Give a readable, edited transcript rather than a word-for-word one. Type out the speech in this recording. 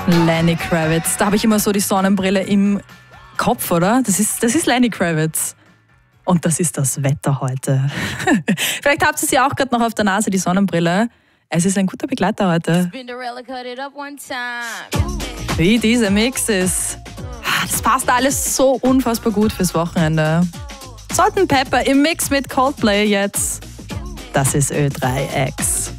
Lenny Kravitz. Da habe ich immer so die Sonnenbrille im Kopf, oder? Das ist Lenny Kravitz. Und das ist das Wetter heute. Vielleicht habt ihr sie auch gerade noch auf der Nase, die Sonnenbrille. Es ist ein guter Begleiter heute. Wie diese Mixes. Das passt alles so unfassbar gut fürs Wochenende. Salt & Pepper im Mix mit Coldplay jetzt. Das ist Ö3X.